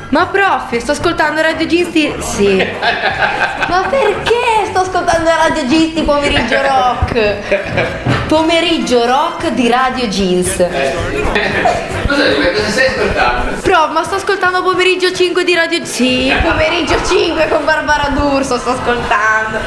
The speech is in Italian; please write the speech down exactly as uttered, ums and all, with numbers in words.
Ma prof, sto ascoltando Radio Jeans di... Sì. Ma perché sto ascoltando Radio Jeans di pomeriggio rock? Pomeriggio rock di Radio Jeans. Eh. Cosa, cosa stai ascoltando? Prof, ma sto ascoltando pomeriggio cinque di Radio... Sì, pomeriggio cinque con Barbara D'Urso sto ascoltando.